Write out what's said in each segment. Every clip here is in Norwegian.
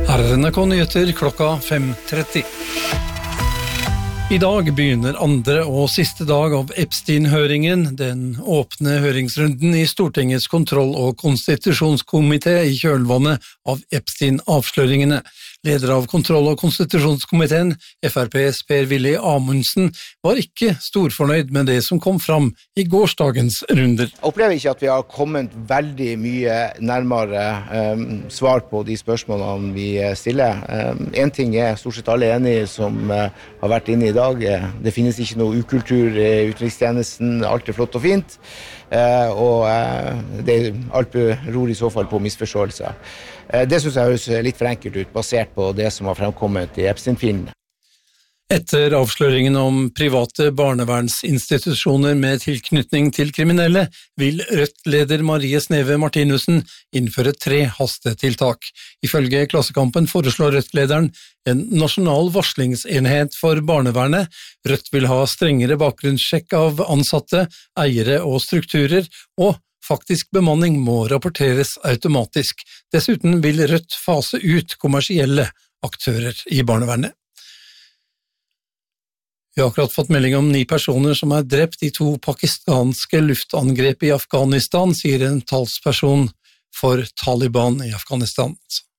Her er NRK Nyheter klokka 5:30. I dag begynner andre og siste dag av Epstein-høringen, den åpne høringsrunden i Stortingets kontroll- og konstitusjonskomité i kjølvannet av Epstein-avsløringene. Leder av kontroll- og konstitusjonskomiteen, FrPs Per-Willy Amundsen, var ikke storfornøyd med det som kom fram i gårsdagens runder. Jeg opplever ikke at vi har kommet veldig mye nærmere svar på de spørsmålene vi stiller. En ting er stort sett alle enige som har vært inne i dag. Det finnes ikke noe ukultur i utenrikstjenesten, alt er flott og fint, og alt beror i så fall på misforståelser. Det synes jeg høres litt for enkelt ut, basert på det som har fremkommet i Epstein-filene. Etter avsløringen om private barnevernsinstitusjoner med tilknytning til kriminelle, vil Rødt-leder Marie Sneve Martinussen innføre 3 hastetiltak. Ifølge Klassekampen foreslår Rødt-lederen en nasjonal varslingsenhet for barnevernet. Rødt vil ha strengere bakgrunnssjekk av ansatte, eiere og strukturer, og faktisk bemanning må rapporteres automatisk. Dessuten vil Rødt fase ut kommersielle aktører i barnevernet. Vi har akkurat fått melding om 9 personer som er drept i 2 pakistanske luftangrep i Afghanistan, sier en talsperson for Taliban i Afghanistan.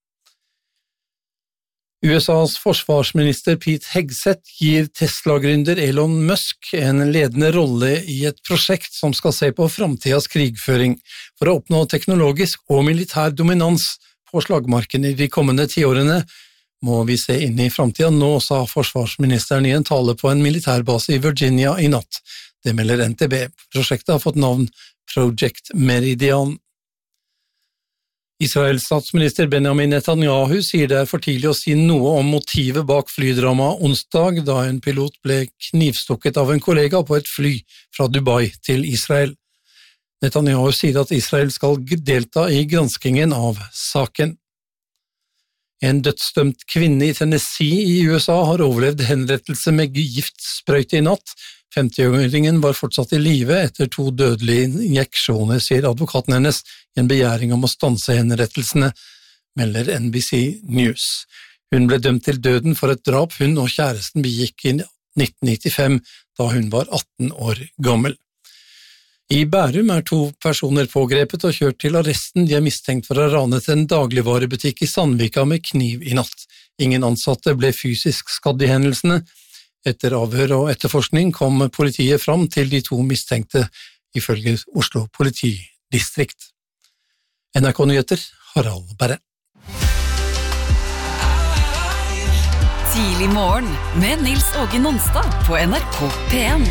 USAs forsvarsminister Pete Hegseth gir Tesla-gründer Elon Musk en ledende rolle i et prosjekt som skal se på fremtidens krigføring for å oppnå teknologisk og militær dominans på slagmarken i de kommende 10 årene. Må vi se inn i fremtiden nå, sa forsvarsministeren i en tale på en militærbase i Virginia i natt. Det melder NTB. Prosjektet har fått navn Project Meridian. Israels statsminister Benjamin Netanyahu sier det er for tidlig å si noe om motivet bak flydramaet onsdag, da en pilot ble knivstukket av en kollega på et fly fra Dubai til Israel. Netanyahu sier at Israel skal delta i granskingen av saken. En dødsdømt kvinne i Tennessee i USA har overlevd henrettelse med giftsprøyte i natt. 50-åringen var fortsatt i live etter 2 dødelige injeksjoner, sier advokaten hennes i en begjæring om å stanse henrettelsene, melder NBC News. Hun ble dømt til døden for et drap hun og kjæresten begikk i 1995, da hun var 18 år gammel. I Bærum er 2 personer pågrepet og kjørt til arresten. De er mistenkt for å ha ranet en dagligvarebutikk i Sandvika med kniv i natt. Ingen ansatte ble fysisk skadd i hendelsene. Etter avhør og etterforskning kom politiet fram til de 2 mistenkte, ifølge Oslo politidistrikt. NRK Nyheter, Harald Berre. Tidlig morgen med Nils Åge Nonstad på NRK P1.